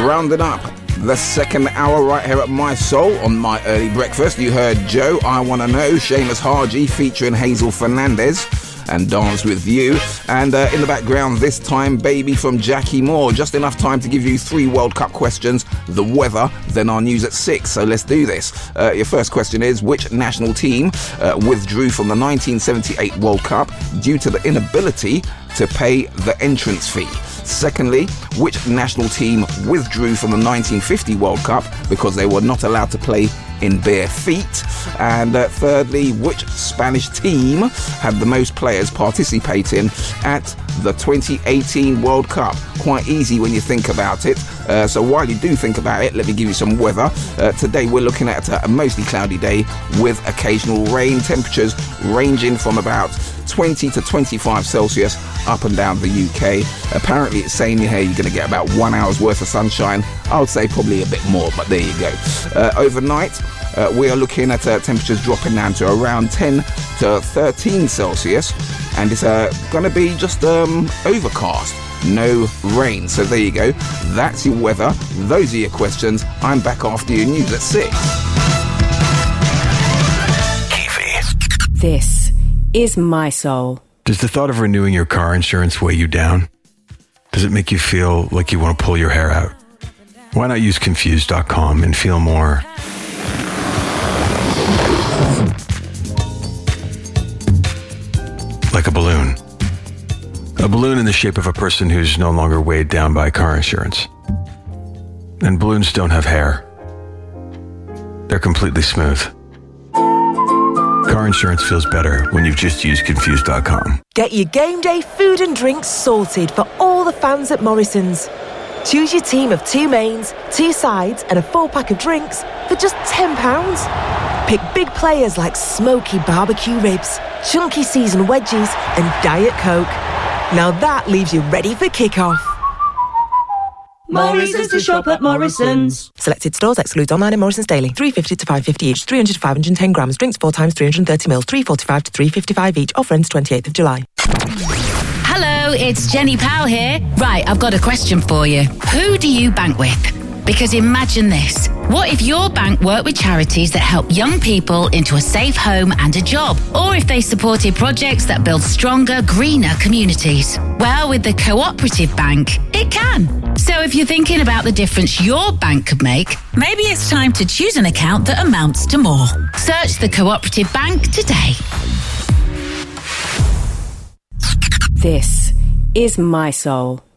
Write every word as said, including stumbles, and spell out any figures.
Rounding up the second hour right here at My Soul on My Early Breakfast. You heard Joe, I Wanna Know, Seamus Haji featuring Hazel Fernandez and Dance With You. And uh, in the background this time, Baby from Jackie Moore. Just enough time to give you three World Cup questions, the weather, then our news at six. So let's do this. Uh, your first question is, which national team uh, withdrew from the nineteen seventy-eight World Cup due to the inability to pay the entrance fee? Secondly, which national team withdrew from the nineteen fifty World Cup because they were not allowed to play in bare feet? And uh, thirdly, which Spanish team had the most players participating at the twenty eighteen World Cup? Quite easy when you think about it. Uh, so while you do think about it, let me give you some weather. Uh, today we're looking at a mostly cloudy day with occasional rain. Temperatures ranging from about twenty to twenty-five Celsius up and down the U K. Apparently it's saying here you're going to get about one hour's worth of sunshine. I would say probably a bit more, but there you go. Uh, overnight, uh, we are looking at uh, temperatures dropping down to around ten to thirteen Celsius, and it's uh, going to be just um, overcast. No rain. So there you go. That's your weather. Those are your questions. I'm back after your news at six. Kiwi. This is My Soul. Does the thought of renewing your car insurance weigh you down? Does it make you feel like you want to pull your hair out? Why not use Confused dot com and feel more like a balloon? A balloon in the shape of a person who's no longer weighed down by car insurance. And balloons don't have hair. They're completely smooth. Car insurance feels better when you've just used Confused dot com. Get your game day food and drinks sorted for all the fans at Morrison's. Choose your team of two mains, two sides and a four-pack of drinks for just ten pounds. Pick big players like smoky barbecue ribs, chunky seasoned wedgies and Diet Coke. Now that leaves you ready for kick-off. Morrison's to shop at Morrison's. Selected stores excludes online and Morrison's daily. three fifty to five fifty each, three hundred to five hundred ten grams. Drinks four times three hundred thirty mils, three forty-five to three fifty-five each. Offer ends twenty-eighth of July. Hello, it's Jenny Powell here. Right, I've got a question for you. Who do you bank with? Because imagine this. What if your bank worked with charities that help young people into a safe home and a job? Or if they supported projects that build stronger, greener communities? Well, with the Cooperative Bank, it can. So if you're thinking about the difference your bank could make, maybe it's time to choose an account that amounts to more. Search the Cooperative Bank today. This is My Soul.